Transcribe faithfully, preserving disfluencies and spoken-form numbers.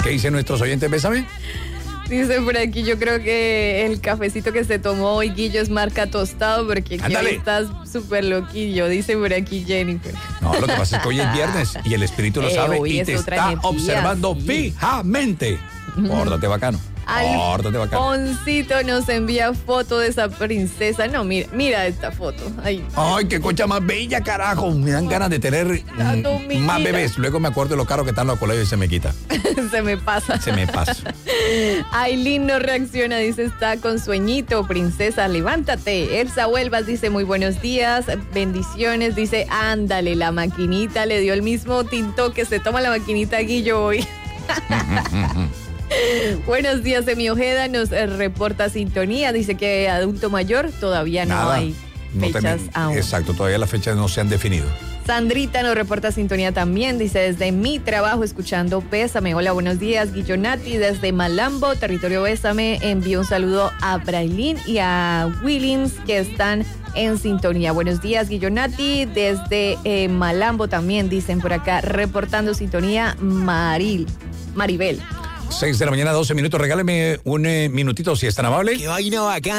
¿Qué dicen nuestros oyentes? Bésame. Dice por aquí, yo creo que el cafecito que se tomó hoy Guillo es marca tostado porque aquí hoy estás súper loquillo, dice por aquí Jennifer. No, lo que pasa es que hoy es viernes y el espíritu lo Eh, sabe hoy y es te otra está energía, observando sí. fijamente. Pórtate bacano. Pórtate bacano. Alfoncito nos envía foto de esa princesa. No, mira, mira esta foto. Ay, Ay, qué concha más bella, carajo. Me dan ganas de tener mm, más bebés. Luego me acuerdo de lo caro que están los colegios y se me quita. se me pasa. Se me pasa. Aileen no reacciona, dice, está con sueñito, princesa, levántate. Elsa Huelvas dice, muy buenos días, bendiciones. Dice, ándale, la maquinita le dio el mismo tinto que se toma la maquinita Guillo hoy. Buenos días, Emi Ojeda nos eh, reporta sintonía, dice que adulto mayor todavía no Nada, hay no fechas temen- aún. Exacto, todavía las fechas no se han definido. Sandrita nos reporta sintonía también, dice desde mi trabajo escuchando Bésame. Hola, buenos días, Guillonati, desde Malambo, territorio Bésame, envío un saludo a Brailín y a Willings que están en sintonía. Buenos días, Guillonati, desde eh, Malambo también, dicen por acá, reportando sintonía Maril, Maribel. seis de la mañana, doce minutos. Regáleme un eh, minutito si es tan amable. ¡Qué vaina bacana!